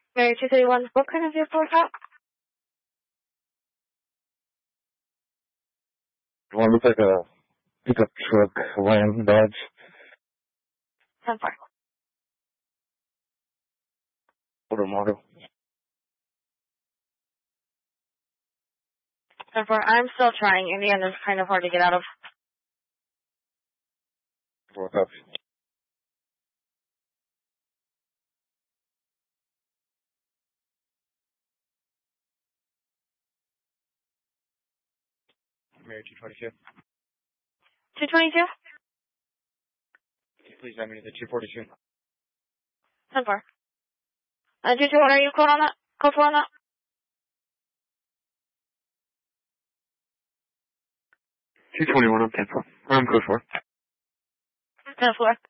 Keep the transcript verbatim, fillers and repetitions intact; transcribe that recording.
Mary two thirty-one, what kind of vehicle is that? One looks like a pickup truck, Ram, Dodge. ten four. Older model. ten four, I'm still trying. Indiana's kind of hard to get out of. What's up? Mary two twenty-two. two twenty-two? Please send me to the two forty-two. ten four. Uh, two two one, are you code on that? Code four on that? two twenty-one, I'm ten four. I'm code four. ten four.